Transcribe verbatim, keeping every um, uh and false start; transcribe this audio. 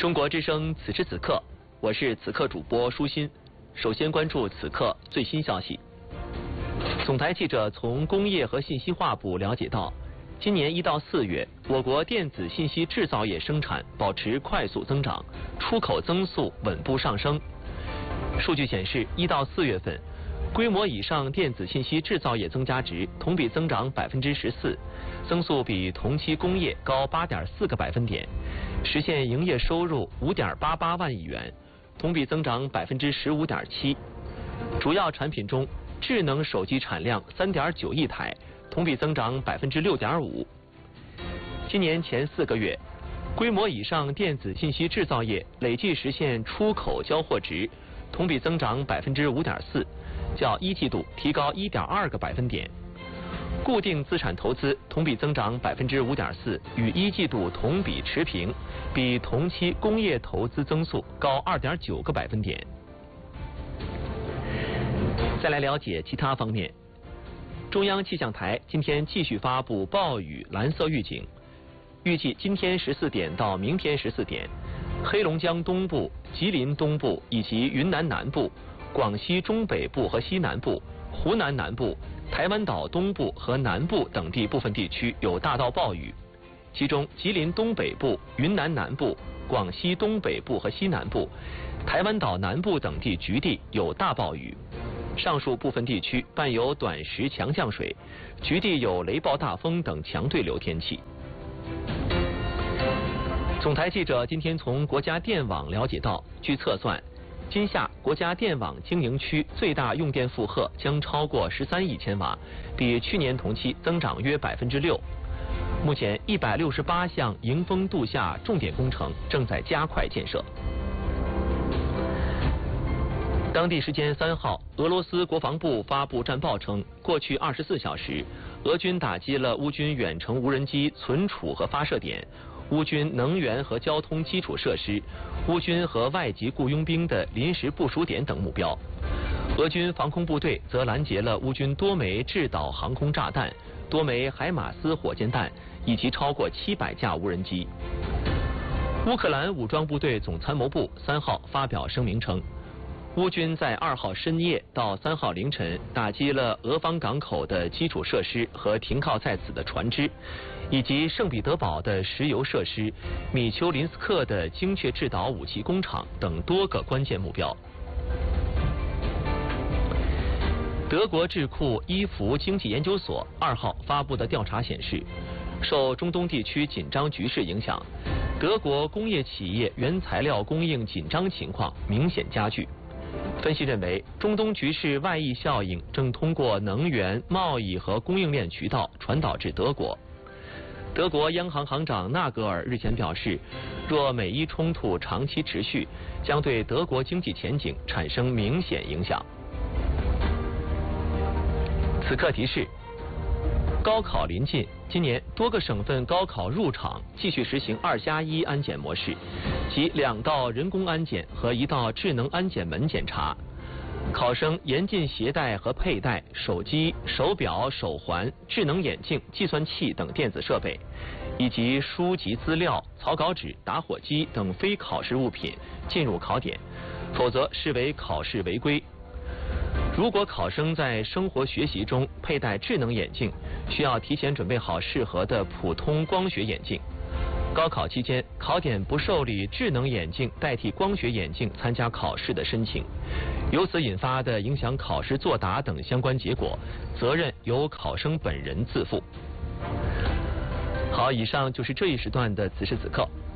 中国之声此时此刻，我是此刻主播舒心。首先关注此刻最新消息。总台记者从工业和信息化部了解到，今年一到四月，我国电子信息制造业生产保持快速增长，出口增速稳步上升。数据显示，一到四月份，规模以上电子信息制造业增加值同比增长百分之十四，增速比同期工业高八点四个百分点，实现营业收入五点八八万亿元，同比增长百分之十五点七。主要产品中，智能手机产量三点九亿台，同比增长百分之六点五。今年前四个月，规模以上电子信息制造业累计实现出口交货值同比增长百分之五点四，较一季度提高一点二个百分点。固定资产投资同比增长百分之五点四，与一季度同比持平，比同期工业投资增速高二点九个百分点。再来了解其他方面，中央气象台今天继续发布暴雨蓝色预警，预计今天十四点到明天十四点，黑龙江东部、吉林东部以及云南南部、广西中北部和西南部、湖南南部、台湾岛东部和南部等地部分地区有大到暴雨，其中吉林东北部、云南南部、广西东北部和西南部、台湾岛南部等地局地有大暴雨。上述部分地区伴有短时强降水，局地有雷暴大风等强对流天气。总台记者今天从国家电网了解到，据测算，今夏国家电网经营区最大用电负荷将超过十三亿千瓦，比去年同期增长约百分之六。目前一百六十八项迎峰度夏重点工程正在加快建设。当地时间三号，俄罗斯国防部发布战报称，过去二十四小时，俄军打击了乌军远程无人机存储和发射点、乌军能源和交通基础设施、乌军和外籍雇佣兵的临时部署点等目标。俄军防空部队则拦截了乌军多枚制导航空炸弹、多枚海马斯火箭弹以及超过七百架无人机。乌克兰武装部队总参谋部三号发表声明称，乌军在二号深夜到三号凌晨打击了俄方港口的基础设施和停靠在此的船只，以及圣彼得堡的石油设施、米丘林斯克的精确制导武器工厂等多个关键目标。德国智库伊弗经济研究所二号发布的调查显示，受中东地区紧张局势影响，德国工业企业原材料供应紧张情况明显加剧。分析认为，中东局势外溢效应正通过能源、贸易和供应链渠道传导至德国。德国央行行长纳格尔日前表示，若美伊冲突长期持续，将对德国经济前景产生明显影响。此刻提示：高考临近，今年多个省份高考入场继续实行二加一安检模式，即两道人工安检和一道智能安检门检查。考生严禁携带和佩戴手机、手表、手环、智能眼镜、计算器等电子设备，以及书籍资料、草稿纸、打火机等非考试物品进入考点，否则视为考试违规。如果考生在生活学习中佩戴智能眼镜，需要提前准备好适合的普通光学眼镜。高考期间，考点不受理智能眼镜代替光学眼镜参加考试的申请，由此引发的影响考试作答等相关结果，责任由考生本人自负。好，以上就是这一时段的此时此刻，